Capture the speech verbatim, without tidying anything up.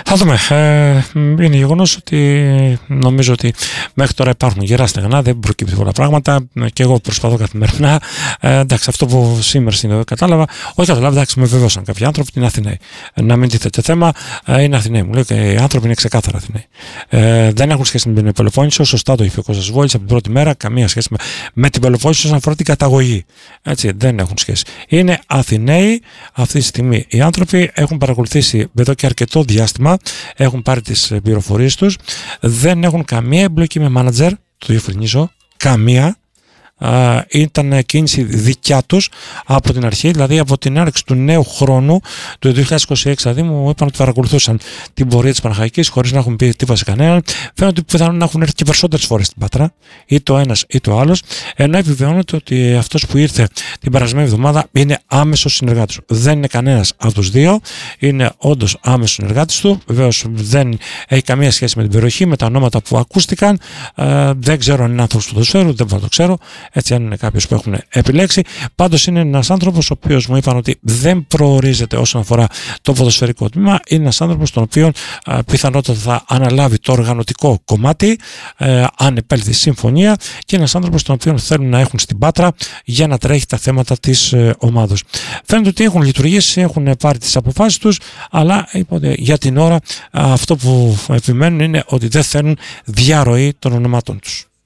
Θα δούμε. Ε, είναι γεγονός ότι νομίζω ότι μέχρι τώρα υπάρχουν γερά στεγνά, δεν προκύπτει πολλά πράγματα και εγώ προσπαθώ καθημερινά. Ε, εντάξει, αυτό που σήμερα στην κατάλαβα, όχι κατάλαβα, εντάξει, με βεβαίωσαν κάποιοι άνθρωποι ότι είναι Αθηναίοι. Να μην τίθεται θέμα, ε, είναι Αθηναίοι. Μου λέει και οι άνθρωποι είναι ξεκάθαρα Αθηναίοι. Ε, δεν έχουν σχέση με την Πελοπόννησο, σωστά το είπε ο Κώστας Βόλης από την πρώτη μέρα, καμία σχέση με, με την Πελοπόννησο όσον αφορά την καταγωγή. Έτσι, δεν έχουν σχέση. Είναι Αθηναίοι αυτή τη στιγμή. Οι άνθρωποι έχουν παρακολουθήσει εδώ και αρκετό διάστημα, έχουν πάρει τις πληροφορίες τους, δεν έχουν καμία εμπλοκή με μάνατζερ, το διευκρινίζω, καμία. Uh, ήταν κίνηση δικιά τους από την αρχή, δηλαδή από την άρεξη του νέου χρόνου του δύο χιλιάδες είκοσι έξι, δηλαδή μου είπαν ότι παρακολουθούσαν την πορεία της Παναχαϊκής χωρίς να έχουν πει τίποτα σε κανέναν. Φαίνεται ότι πιθανόν να έχουν έρθει και περισσότερες φορές στην Πάτρα, ή το ένας ή το άλλος, ενώ επιβεβαιώνεται ότι αυτός που ήρθε την περασμένη εβδομάδα είναι άμεσος συνεργάτης του. Δεν είναι κανένας από τους δύο, είναι όντως άμεσος συνεργάτης του. Βεβαίως δεν έχει καμία σχέση με την περιοχή, με τα ονόματα που ακούστηκαν. Uh, δεν ξέρω αν είναι άνθρωπος του ποδοσφαίρου, δεν θα το ξέρω. Έτσι, αν είναι κάποιος που έχουν επιλέξει. Πάντως είναι ένας άνθρωπος ο οποίος μου είπαν ότι δεν προορίζεται όσον αφορά το ποδοσφαιρικό τμήμα. Είναι ένας άνθρωπος τον οποίο α, πιθανότατα θα αναλάβει το οργανωτικό κομμάτι, ε, αν επέλθει συμφωνία, και ένας άνθρωπος τον οποίο θέλουν να έχουν στην Πάτρα για να τρέχει τα θέματα της ε, ομάδος. Φαίνεται ότι έχουν λειτουργήσει, έχουν πάρει τις αποφάσεις τους, αλλά είπατε, για την ώρα α, αυτό που επιμένουν είναι ότι δεν θέλουν διαρροή των ονομάτων τους.